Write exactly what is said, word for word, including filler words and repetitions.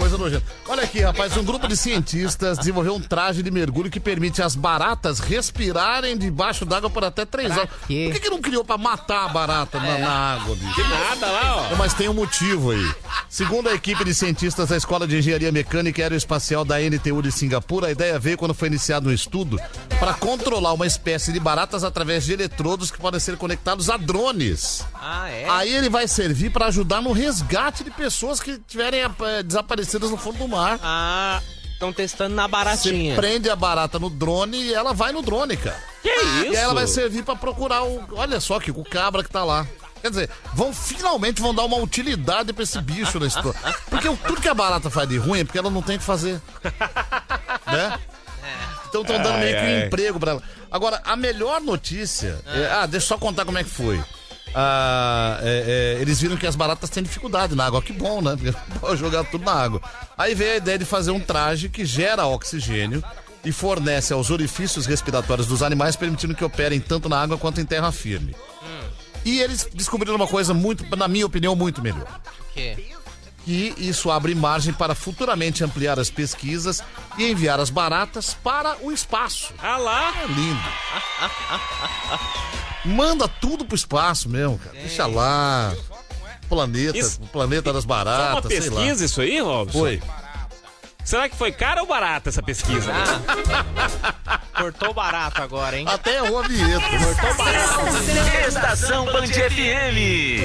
coisa nojenta. Olha aqui, rapaz, um grupo de cientistas desenvolveu um traje de mergulho que permite às baratas respirarem debaixo d'água por até três horas. quê? Por que, que não criou pra matar a barata na, na água, bicho? Que nada lá, ó. Mas tem um motivo aí. Segundo a equipe de cientistas da Escola de Engenharia Mecânica e Aeroespacial da N T U de Singapura, a ideia veio quando foi iniciado um estudo para controlar uma espécie de baratas através de eletrodos que podem ser conectados a drones. Ah, é? Aí ele vai servir para ajudar no resgate de pessoas que estiverem é, desaparecidas no fundo do mar. Ah, estão testando na Você baratinha. prende a barata no drone e ela vai no drone, cara. Que isso? E aí ela vai servir para procurar o... Olha só que o cabra que tá lá. Quer dizer, vão finalmente vão dar uma utilidade pra esse bicho na história. Porque o- tudo que a barata faz de ruim é porque ela não tem o que fazer. Né? Então estão dando Ai, meio que um ai. emprego pra ela. Agora, a melhor notícia... é- ah, deixa eu só contar como é que foi. Ah, é, é, eles viram que as baratas têm dificuldade na água. Que bom, né? Porque pode jogar tudo na água. Aí veio a ideia de fazer um traje que gera oxigênio e fornece aos orifícios respiratórios dos animais, permitindo que operem tanto na água quanto em terra firme. E eles descobriram uma coisa muito, na minha opinião, muito melhor. O quê? Que isso abre margem para futuramente ampliar as pesquisas e enviar as baratas para o espaço. Ah lá. É lindo. Manda tudo pro espaço mesmo, cara. Deixa lá. Planeta, Isso- o planeta das Foi uma baratas, sei lá. pesquisa isso aí, Robson? Foi. Será que foi cara ou barata essa pesquisa? Ah, cortou barato agora, hein? Até errou a vinheta. Estação Band F M.